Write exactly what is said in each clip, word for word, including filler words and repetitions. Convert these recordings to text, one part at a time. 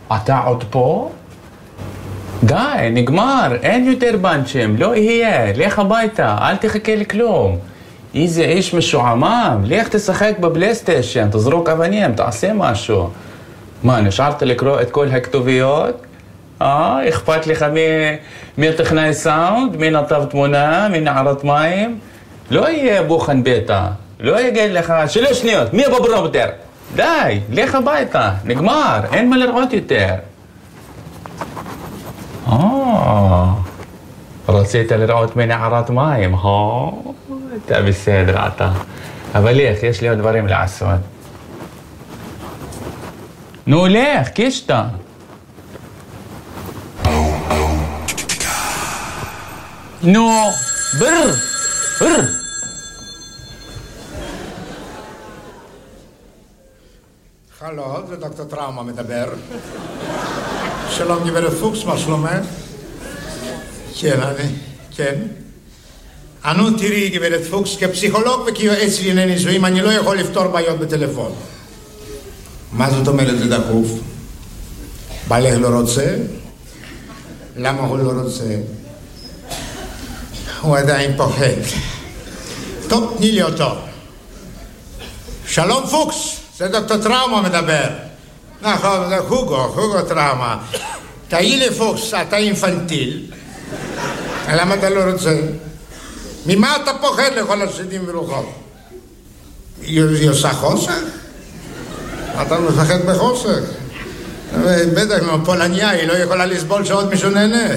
אתה עוד פה? די, נגמר, אין יותר בנצ'ים, לא יהיה, לך הביתה, אל תחכה לכלום. איזה איש משועמם, לך תשחק בבלייסטיישן, תזרוק אבנים, תעשה משהו. מה, נשארת לקרוא את כל הכתוביות? אה, אכפת לך מטכנאי סאונד, מנתב תמונה, מנערת מים? לא יהיה בוחן ביתה, לא יגיד לך, שלוש שניות, מי בברומטר? די, לך הביתה, נגמר, אין מה לראות יותר. אה, רצית לראות מנערת מים, אה? אתה בסדר, אתה. אבל לך, יש לי עוד דברים לעשות. נו, לך, קישתה. נו, בר, בר. הלו, זה דוקטור טראומה מדבר. שלום גברת פוקס, מה שלומך? כן, אני, כן. אנו תראי גברת פוקס, כפסיכולוג וכיועץ לענייני נישואים, אני לא יכול לפתור בעיות בטלפון. מה זאת אומרת זה דחוף? בעלך לא רוצה? למה הוא לא רוצה? הוא עדיין פוחד. טוב, תני לי אותו. שלום פוקס, זה דוקטור טראומה מדבר. נכון, זה חוגו, חוגו טראומה. תהי לי פוקס, אתה אינפנטיל. למה אתה לא רוצה? ממה אתה פוחד לכל השדים ורוחות? היא עושה חוסך? אתה מפחד בחוסך? בטח, פולניה, היא לא יכולה לסבול שעוד מישהו נהנה.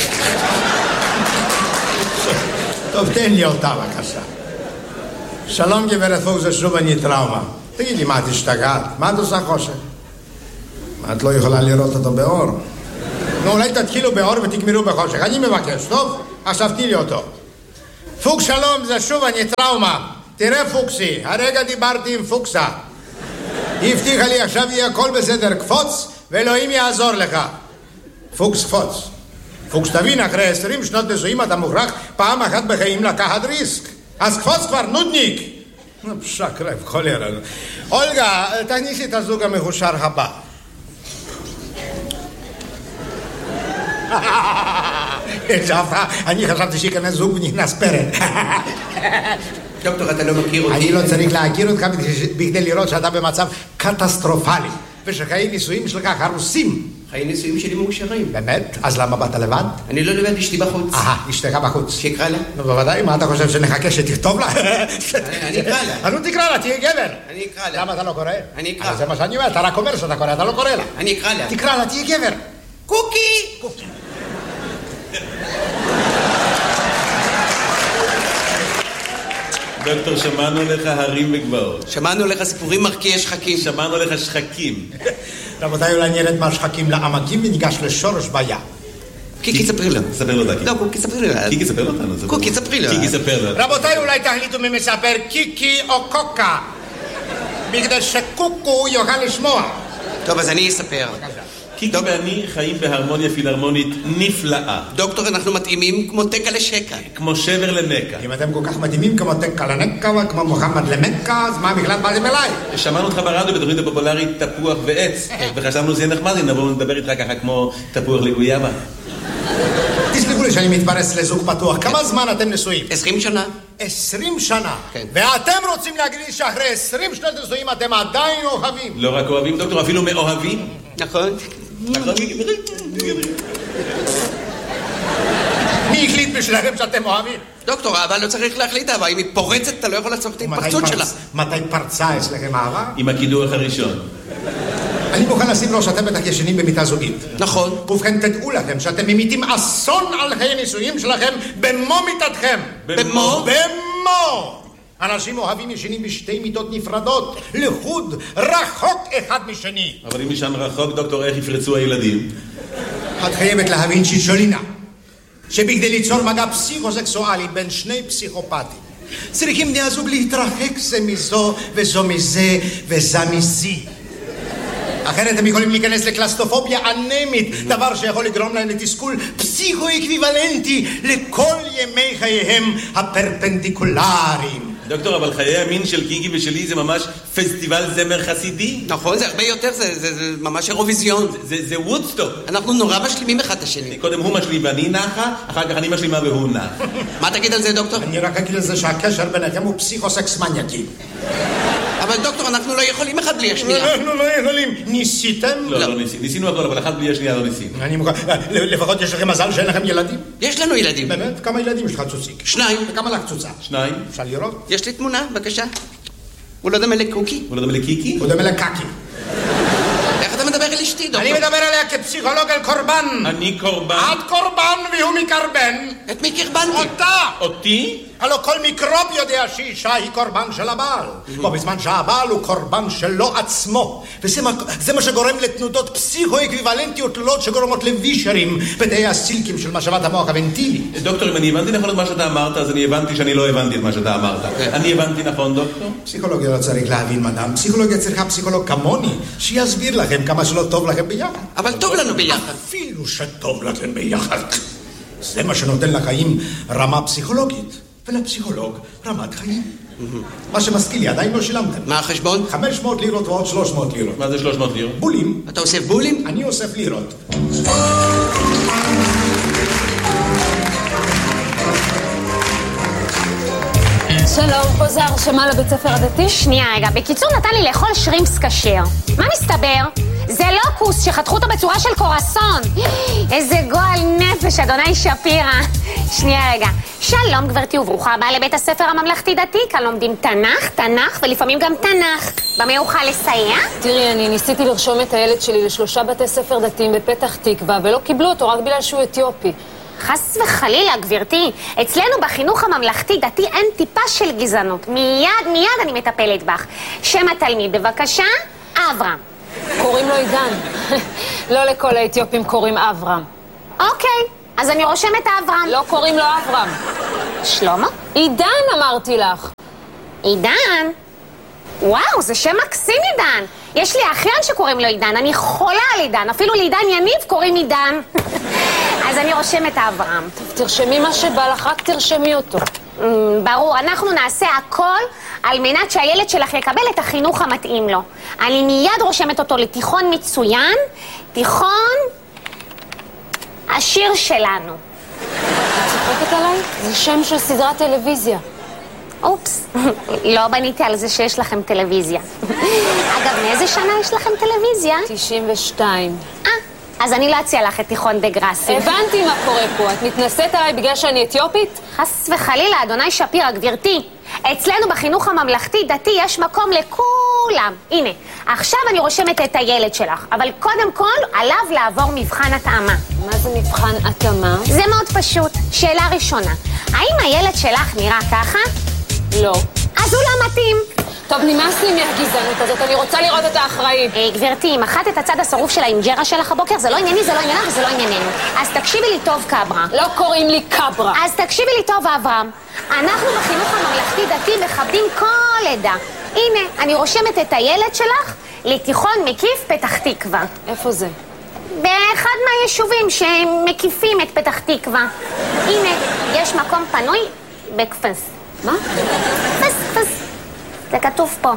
טוב, תן לי אותה בבקשה. שלום גברת פוקס, זה שוב אני טראומה. תגיד לי, מה את השתגעת? מה את עושה חושך? את לא יכולה לראות אותו באור. נו, אולי תתחילו באור ותגמרו בחושך. אני מבקש, טוב? עכשיו תני לי אותו. פוקס שלום, זה שוב אני טראומה. תראה פוקסי, הרגע דיברתי עם פוקסה. היא הבטיחה לי, עכשיו יהיה הכל בסדר, קפוץ, ואלוהים יעזור לך. פוקס קפוץ. פוקס תבין, אחרי עשרים שנות נישואים אתה מוכרח פעם אחת בחיים לקחת ריסק. אז קפוץ כבר, נודניק. פשק רב, חולר. אולגה, תכניסי את הזוג המחושר הבא. אני חשבתי שיכנס זוג ונכנס פרק. דוקטור, אתה לא מכיר אותי? אני לא צריך להכיר אותך בכדי לראות שאתה במצב קטסטרופלי ושחיי נישואים שלך הרוסים. חיי נישואים שלי מאושרים. באמת? אז למה באת לבד? אני לא לבד, אשתי בחוץ. אה, אשתך בחוץ. שיקרא לה? נו, בוודאי, מה אתה חושב, שנחכה שתכתוב לה? אני אקרא לה. אז נו תקרא לה, תהיה גבר. אני אקרא לה. למה אתה לא קורא? אני אקרא. זה מה שאני אומר, אתה רק אומר שאתה קורא, אתה לא קורא לה. אני אקרא לה. תקרא לה, תהיה גבר. קוקי! קוקי. דוקטור, שמענו לך הרים וגבעות. שמענו לך סיפורים מרקיעי שחקים. שמענו לך שחקים. רבותיי, אולי נרד מהשחקים לעמקים וניגש לשורש בעיה. קיקי, ספרי לו. ספר לו דקי. לא, קוקי, ספרי לו. קיקי, ספר לו אותנו. קוקי, ספרי לו. קיקי, ספר לו. רבותיי, אולי תחליטו מי מספר קיקי או קוקה, בגלל שקוקו יוכל לשמוע. טוב, אז אני אספר. קיקי ואני חיים בהרמוניה פילהרמונית נפלאה. דוקטור, אנחנו מתאימים כמו תקה לשקה. כמו שבר לנקה. אם אתם כל כך מדהימים כמו תקה לנקה וכמו מוחמד למקה, אז מה בכלל באתם אליי? שמענו אותך ברדיו בתוכנית הפופולרית תפוח ועץ, וחשבנו שזה נחמד אם נבוא ונדבר איתך ככה כמו תפוח לגויאבה. תסלחו לי שאני מתפרס לזוג פתוח. כמה זמן אתם נשואים? עשרים שנה. עשרים שנה? כן. ואתם רוצים להגיד לי שאחרי עשרים שנות נשואים אתם עדיין אוהבים? לא רק אוהבים, דוקטור, אפילו מאוהבים. נכון. נכון. מי החליט בשבילכם שאתם אוהבים? דוקטור, אבל לא צריך להחליט אהבה. אם היא פורצת, אתה לא יכול לעצור את ההתפרצות שלה. מתי פרצה אצלכם אהבה? עם הקידוח הראשון. אני מוכן לשים לו שאתם בטח ישנים במיטה זוגית. נכון. ובכן, תדעו לכם שאתם ממיתים אסון על חיי נישואים שלכם במו מיטתכם. במו? במו! אנשים אוהבים ישנים בשתי מיטות נפרדות, לחוד, רחוק אחד משני. אבל אם ישן רחוק, דוקטור, איך יפרצו הילדים? את חייבת להבין שישולינה, שבכדי ליצור מגע פסיכוסקסואלי בין שני פסיכופטים, צריכים בני הזוג להתרחק זה מזו וזו מזה וזה מזי. אחרת הם יכולים להיכנס לקלסטופוביה אנמית, דבר שיכול לגרום להם לתסכול פסיכו-אקוויוולנטי לכל ימי חייהם הפרפנדיקולריים. דוקטור, אבל חיי המין של קיקי ושלי זה ממש פסטיבל זמר חסידי. נכון, זה הרבה יותר, זה, זה, זה ממש אירוויזיון. זה, זה, זה וודסטוק. אנחנו נורא משלימים אחד את השני. קודם הוא משלים ואני נחה, אחר כך אני משלימה והוא נח. מה תגיד על זה, דוקטור? אני רק אגיד על זה שהקשר ביניכם הוא פסיכוסקס מניאקי. אבל דוקטור, אנחנו לא יכולים אחד בלי השנייה. אנחנו לא יכולים. ניסיתם? לא, לא ניסינו. ניסינו הכל, אבל אחד בלי השנייה לא ניסינו. אני מוכן. לפחות יש לכם מזל שאין לכם ילדים? יש לנו ילדים. באמת? כמה ילדים יש לך צוציק? שניים. וכמה לך צוצה? שניים. אפשר לראות? יש לי תמונה, בבקשה. הוא לא דומה לקוקי. הוא לא דומה לקיקי? הוא דומה לקקי. איך אתה מדבר על אשתי, דוקטור? אני מדבר עליה כפסיכולוג על קורבן. אני קורבן. את קורבן והוא מקרבן. את מי קרבנתי? אותה! אותי? הלוא כל מיקרוב יודע שאישה היא קורבן של הבעל. בו בזמן שהבעל הוא קורבן שלו עצמו. וזה מה, זה מה שגורם לתנודות פסיכו-אקוויוולנטיות תלולות שגורמות לווישרים בתאי הסילקים של משאבת המוח הוונטילי. דוקטור, אם אני הבנתי נכון את מה שאתה אמרת, אז אני הבנתי שאני לא הבנתי את מה שאתה אמרת. אני הבנתי נכון, דוקטור? פסיכולוגיה לא צריך להבין, מדאם. פסיכולוגיה צריכה פסיכולוג כמוני, שיסביר לכם כמה שלא טוב לכם ביחד. אבל טוב לנו ביחד. אפילו שטוב לכם ביחד. זה מה שנותן לחיים רמה פסיכולוגית. ולפסיכולוג רמת חיים. מה שמזכיר לי, עדיין לא שילמתם. מה החשבון? חמש מאות לירות ועוד שלוש מאות לירות. מה זה שלוש מאות לירות? בולים. אתה אוסף בולים? אני אוסף לירות. שלום, פה זה הרשמה לבית ספר הדתי? שנייה רגע, בקיצור נתן לי לאכול שרימפס כשר. מה מסתבר? זה לוקוס שחתכו אותו בצורה של קורסון. איזה גועל נפש, אדוני שפירא. שנייה רגע. שלום גברתי וברוכה הבאה לבית הספר הממלכתי דתי. כאן לומדים תנ"ך, תנ"ך ולפעמים גם תנ"ך. במה אוכל לסייע? תראי, אני ניסיתי לרשום את הילד שלי לשלושה בתי ספר דתיים בפתח תקווה, ולא קיבלו אותו רק בגלל שהוא אתיופי. חס וחלילה, גברתי. אצלנו בחינוך הממלכתי דתי אין טיפה של גזענות. מיד, מיד אני מטפלת בך. שם התלמיד, בבקשה, אברהם. קוראים לו עידן. לא לכל האתיופים קוראים אברהם. אוקיי, אז אני רושמת אברהם. לא קוראים לו אברהם. שלמה? עידן אמרתי לך. עידן? וואו, זה שם מקסים עידן. יש לי אחיין שקוראים לו עידן, אני חולה על עידן, אפילו לעידן יניב קוראים עידן. אז אני רושמת אברהם. טוב, תרשמי מה שבא לך, רק תרשמי אותו. Mm, ברור, אנחנו נעשה הכל על מנת שהילד שלך יקבל את החינוך המתאים לו. אני מיד רושמת אותו לתיכון מצוין, תיכון השיר שלנו. את צוחקת עליי? זה שם של סדרת טלוויזיה. אופס, לא בניתי על זה שיש לכם טלוויזיה. אגב, מאיזה שנה יש לכם טלוויזיה? תשעים ושתיים. אה, אז אני לא אציע לך את תיכון דה גרסי. הבנתי מה קורה פה. את מתנשאת עליי בגלל שאני אתיופית? חס וחלילה, אדוני שפירא, גברתי. אצלנו בחינוך הממלכתי-דתי יש מקום לכולם. הנה, עכשיו אני רושמת את הילד שלך, אבל קודם כל עליו לעבור מבחן התאמה. מה זה מבחן התאמה? זה מאוד פשוט. שאלה ראשונה, האם הילד שלך נראה ככה? לא. אז הוא לא מתאים. טוב, נמאס לי מהגזענות הזאת, אני רוצה לראות את האחראי. היי, גברתי, אם אחת את הצד השרוף של האינג'רה שלך הבוקר, זה לא ענייני, זה לא עניינה וזה לא ענייננו. אז תקשיבי לי טוב, קברה. לא קוראים לי קברה. אז תקשיבי לי טוב, אברהם. אנחנו בחינוך הממלכתי-דתי מכבדים כל עדה. הנה, אני רושמת את הילד שלך לתיכון מקיף פתח תקווה. איפה זה? באחד מהיישובים שמקיפים את פתח תקווה. הנה, יש מקום פנוי בקפס. מה? קפס, קפס. זה כתוב פה.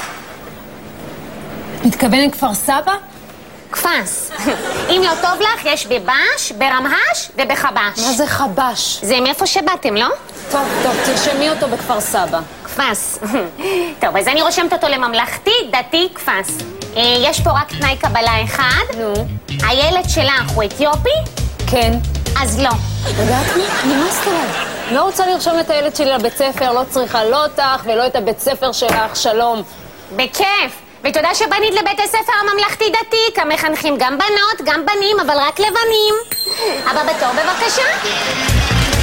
מתכוונת כפר סבא? קפס. אם לא טוב לך, יש בבש, ברמהש ובחבש. מה זה חבש? זה מאיפה שבאתם, לא? טוב, טוב, תרשמי אותו בכפר סבא. קפס. טוב, אז אני רושמת אותו לממלכתי, דתי, קפס. יש פה רק תנאי קבלה אחד. נו. הילד שלך הוא אתיופי? כן. אז לא. יודעת מה? נמאסת עליי. לא רוצה לרשום את הילד שלי לבית ספר, לא צריכה לא אותך ולא את הבית ספר שלך, שלום. בכיף. ותודה שבנית לבית הספר הממלכתי-דתי, כמחנכים גם בנות, גם בנים, אבל רק לבנים. הבא בתור בבקשה.